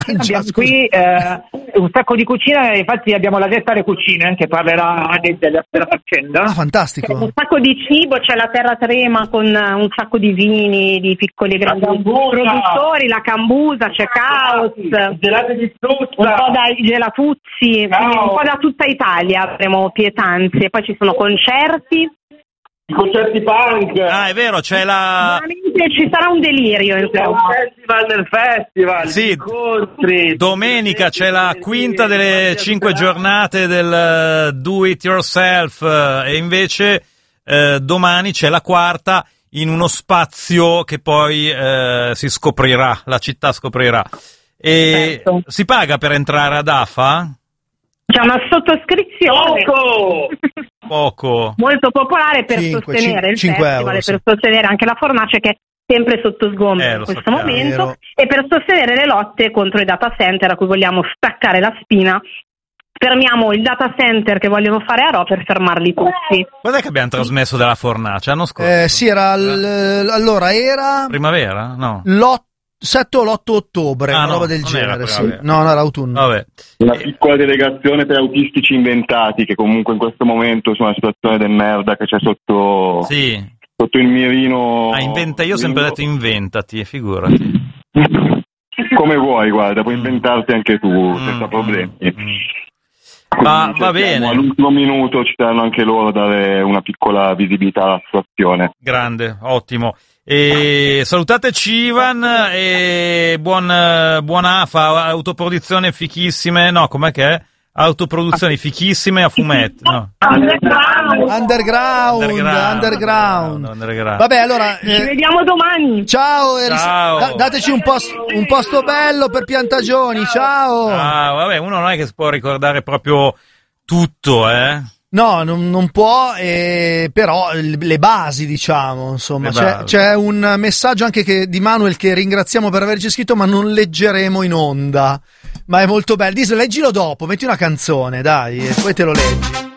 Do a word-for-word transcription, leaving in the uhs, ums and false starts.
Abbiamo qui eh, un sacco di cucine, infatti abbiamo la Gesta alle Cucine che parlerà de- della, della faccenda. Ah, fantastico. C'è un sacco di cibo, c'è la Terra Trema con un sacco di vini, di piccoli e grandi produttori, la Cambusa, c'è Caos, Gelati di frutta, un po' dai gelatuzzi, quindi un po' da tutta Italia avremo pietanze, poi ci sono concerti. i concerti punk. Ah, è vero, c'è la... Veramente ci sarà un delirio, insomma. Il festival del festival, Sì, gli incontri. domenica c'è la quinta delle cinque giornate del uh, do it yourself uh, e invece uh, domani c'è la quarta in uno spazio che poi uh, si scoprirà, la città scoprirà. E Certo. si paga per entrare ad A F A? C'è una sottoscrizione Poco! Poco. molto popolare per Cinque, sostenere il cinque festival euro, e per sì. sostenere anche la Fornace che è sempre sotto sgombro Eh, in lo questo sappiamo. momento Vero. e per sostenere le lotte contro i data center a cui vogliamo staccare la spina. Fermiamo il data center che vogliono fare a Rho per fermarli tutti. Quando è che abbiamo trasmesso della Fornace? L'anno scorso? Eh, sì, era l- allora era Primavera? No. l'otto sette o l'otto ottobre, Ah, una no, roba del non era genere, sì. primavera. No, no, era autunno. Vabbè. Una piccola delegazione per autistici inventati che comunque in questo momento sono una situazione del merda che c'è sotto, Sì. sotto il mirino. Ah, inventa, io ho sempre detto inventati, figurati. Come vuoi, guarda, puoi inventarti anche tu Mm, senza problemi. mm. Va, Quindi va cerchiamo, bene. All'ultimo minuto ci daranno anche loro a dare una piccola visibilità alla situazione. Grande, ottimo. E salutate Civan e buon, buon A F A, autoproduzione fichissime, no, com'è che è? Autoproduzioni fichissime a fumetto, no? Underground, underground. underground, underground. Vabbè, allora Ci eh, vediamo domani. ciao, e ris- Ciao. da- dateci un posto, un posto bello per Piantagioni, ciao. Ah, vabbè, uno non è che si può ricordare proprio tutto, eh? No, non, non può, eh, però l- le basi, diciamo, insomma, Le c'è, basi. c'è un messaggio anche che, di Manuel che ringraziamo per averci scritto, ma non leggeremo in onda. Ma è molto bello. Dis, leggilo dopo, metti una canzone, dai, e poi te lo leggi.